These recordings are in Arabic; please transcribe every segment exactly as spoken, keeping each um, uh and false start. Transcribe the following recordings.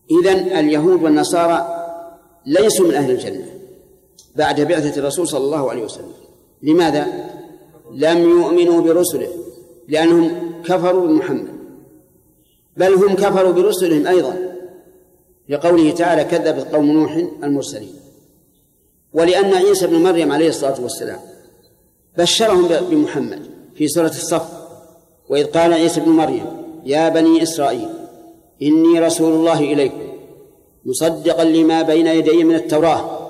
إذن اليهود والنصارى ليسوا من أهل الجنة بعد بعثة الرسول صلى الله عليه وسلم. لماذا؟ لم يؤمنوا برسله، لأنهم كفروا بمحمد، بل هم كفروا برسلهم أيضا، لقوله تعالى كذبت قوم نوح المرسلين. ولأن عيسى بن مريم عليه الصلاة والسلام بشرهم بمحمد في سورة الصف: وإذ قال عيسى بن مريم يا بني إسرائيل إني رسول الله إليكم مصدقا لما بين يدي من التوراة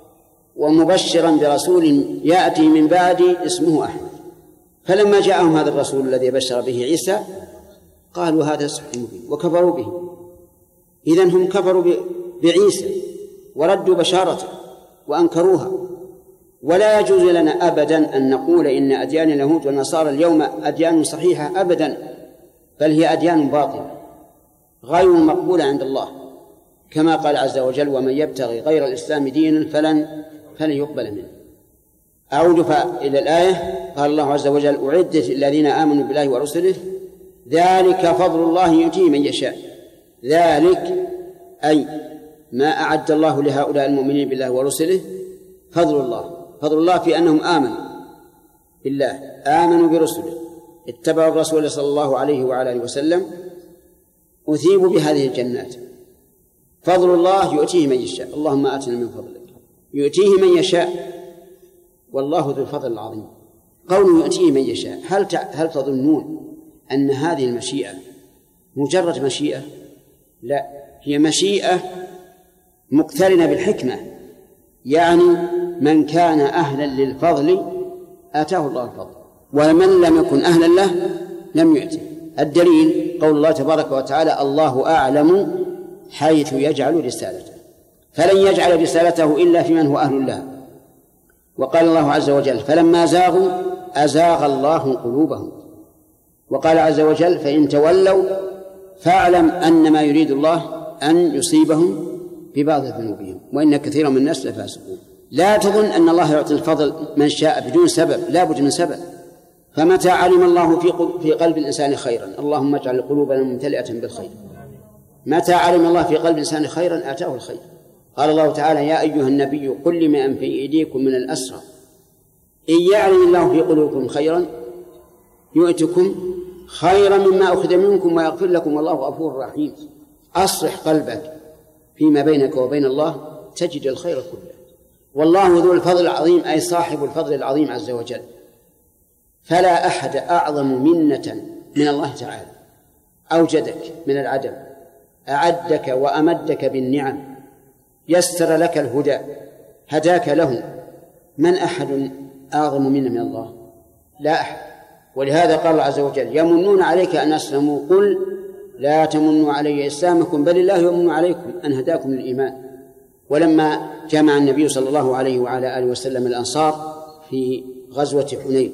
ومبشرا برسول يأتي من بعدي اسمه أحمد. فلما جاءهم هذا الرسول الذي بشر به عيسى قالوا هذا سحر مبين وكفروا به. إذن هم كفروا بعيسى وردوا بشارته وأنكروها. ولا يجوز لنا أبدا أن نقول إن أديان اليهود والنصارى اليوم أديان صحيحة أبدا، بل هي أديان باطلة غير مقبولة عند الله، كما قال عز وجل: ومن يبتغي غير الإسلام دينا فلن فلن يقبل منه. أعود إلى الآية. قال الله عز وجل: أعدت الذين آمنوا بالله ورسله ذلك فضل الله يؤتيه من يشاء. ذلك أي ما أعد الله لهؤلاء المؤمنين بالله ورسله فضل الله، فضل الله في أنهم آمنوا بالله، آمنوا برسله، اتبعوا الرسول صلى الله عليه وعلى آله وسلم، أثيبوا بهذه الجنات. فضل الله يؤتيه من يشاء. اللهم آتنا من فضلك. يؤتيه من يشاء، والله ذو الفضل العظيم. قوله يؤتيه من يشاء، هل هل تظنون أن هذه المشيئة مجرد مشيئة؟ لا، هي مشيئة مقترنة بالحكمة، يعني من كان أهلا للفضل آتاه الله الفضل، ومن لم يكن أهلا له لم يؤته. الدليل قول الله تبارك وتعالى: الله أعلم حيث يجعل رسالته، فلن يجعل رسالته إلا في من هو أهل له. وقال الله عز وجل: فلما زاغوا أزاغ الله قلوبهم. وقال عز وجل: فإن تولوا فاعلم أن ما يريد الله أن يصيبهم ببعض ذنوبهم وإن كثيرا من الناس لفاسقون. لا تظن أن الله يعطي الفضل من شاء بدون سبب، لا بد من سبب. فمتى علم الله في قلب الإنسان خيرا، اللهم اجعل قلوبنا ممتلئة بالخير، متى علم الله في قلب الإنسان خيرا آتاه الخير. قال الله تعالى: يا أيها النبي قل لمن في أيديكم من الأسرى إن يعلم الله في قلوبكم خيرا يؤتكم خيرا مما أخذ منكم ويغفر لكم والله غفور رحيم. أصلح قلبك فيما بينك وبين الله تجد الخير كله. والله ذو الفضل العظيم، أي صاحب الفضل العظيم عز وجل. فلا أحد أعظم منة من الله تعالى. أوجدك من العدم، أعدك وأمدك بالنعم، يسر لك الهدى، هداك له. من أحد أعظم منه من الله؟ لا أحد. ولهذا قال الله عز وجل: يمنون عليك أن أسلموا قل لا تمنوا علي إسلامكم بل الله يمن عليكم أن هداكم للإيمان. ولما جمع النبي صلى الله عليه وعلى آله وسلم الأنصار في غزوة حنين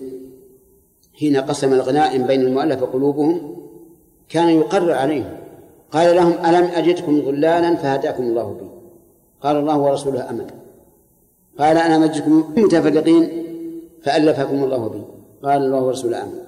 حين قسم الغنائم بين المؤلف قلوبهم كان يقرر عليهم، قال لهم: ألم أجدكم ضلالا فهداكم الله بي؟ قال: الله ورسوله أمن. قال: أنا أجدكم متفرقين فألفكم الله بي؟ قال: الله ورسوله أمن.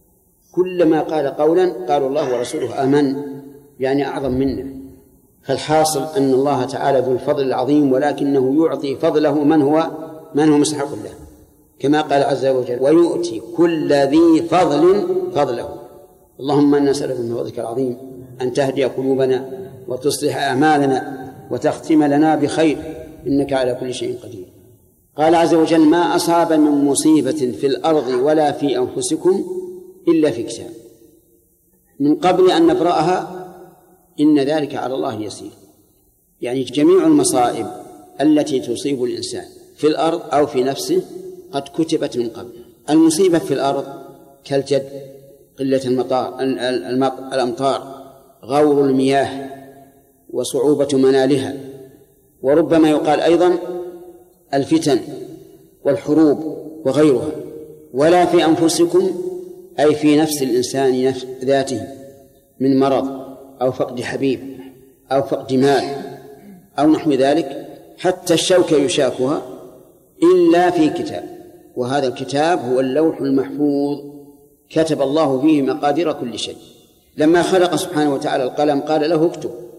كلما قال قولا قالوا الله ورسوله أمن، يعني أعظم منا. فالحاصل أن الله تعالى ذو الفضل العظيم، ولكنه يعطي فضله من هو من هو مستحق له، كما قال عز وجل: ويؤتي كل ذي فضل فضله. اللهم إنا نسألك من فضلك العظيم أن تهدي قلوبنا وتصلح أعمالنا وتختم لنا بخير، إنك على كل شيء قدير. قال عز وجل: ما أصاب من مصيبة في الأرض ولا في أنفسكم إلا في كتاب من قبل أن نبرأها إن ذلك على الله يسير. يعني جميع المصائب التي تصيب الإنسان في الأرض أو في نفسه قد كتبت من قبل. المصيبة في الأرض كالجد، قلة المطار الأمطار، غور المياه وصعوبة منالها، وربما يقال أيضا الفتن والحروب وغيرها. ولا في أنفسكم أي في نفس الإنسان ذاته من مرض أو فقد حبيب أو فقد مال أو نحو ذلك، حتى الشوكة يشاكها إلا في كتاب، وهذا الكتاب هو اللوح المحفوظ كتب الله فيه مقادير كل شيء. لما خلق سبحانه وتعالى القلم قال له: اكتب،